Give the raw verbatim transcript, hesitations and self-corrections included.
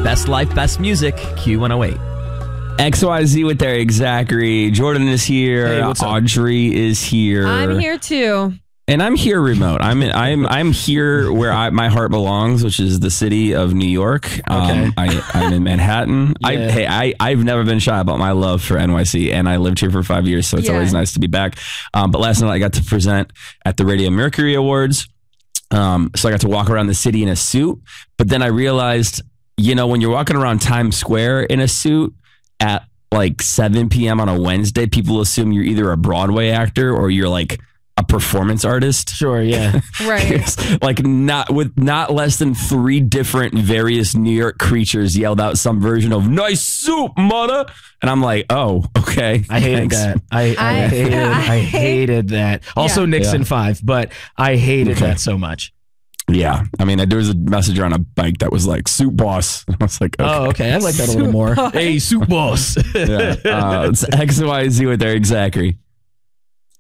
Best life, best music, Q one oh eight. X Y Z with Eric Zachary. Jordan is here. Hey, what's up? Audrey is here. I'm here too. And I'm here remote. I'm in, I'm I'm here where I, my heart belongs, which is the city of New York. Um, Okay. I, I'm in Manhattan. I, Yeah. hey, I I've never been shy about my love for N Y C, and I lived here for five years, so it's Yeah. always nice to be back. Um, but last night I got to present at the Radio Mercury Awards, um, so I got to walk around the city in a suit. But then I realized, you know, when you're walking around Times Square in a suit at like seven p.m. on a Wednesday, people assume you're either a Broadway actor or you're like a performance artist. Sure, yeah. Right. Like not with not less than three different various New York creatures yelled out some version of "nice soup, mother," and I'm like, oh, okay. I hated thanks. that. I, I, I- hated I hated that. Also Yeah. Nixon Yeah. five, but I hated Okay. that so much. Yeah, I mean, there was a messenger on a bike that was like "soup boss." I was like, okay. Oh, okay. I like that a little more. boss. Hey, soup boss. Yeah. Uh, it's X Y Z with Eric Zachary.